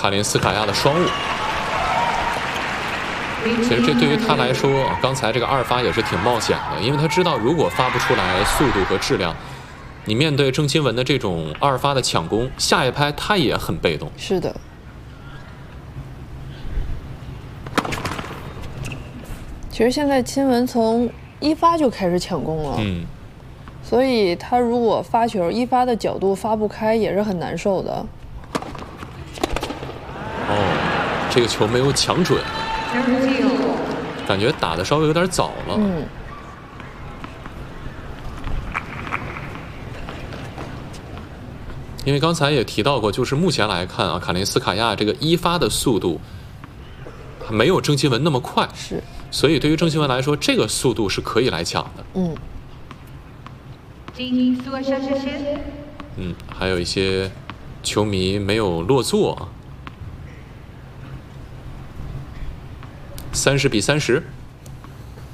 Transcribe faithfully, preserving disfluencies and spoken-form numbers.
卡林斯卡娅的双误。其实这对于他来说，刚才这个二发也是挺冒险的，因为他知道如果发不出来速度和质量，你面对郑钦文的这种二发的抢攻，下一拍他也很被动。 是的。其实现在钦文从一发就开始抢攻了， 嗯， 所以他如果发球一发的角度发不开，也是很难受的。 哦，这个球没有抢准。感觉打的稍微有点早了。 嗯， 因为刚才也提到过，就是目前来看啊，卡林斯卡娅这个一发的速度没有郑钦文那么快， 是， 所以对于郑钦文来说，这个速度是可以来抢的。 嗯， 嗯，还有一些球迷没有落座。三十比三十。